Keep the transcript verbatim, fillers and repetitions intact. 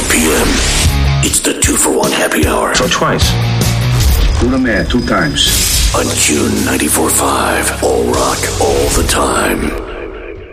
p.m. It's the two for one happy hour. So twice. Who the man two times. On June ninety-four point five. All rock, all the time.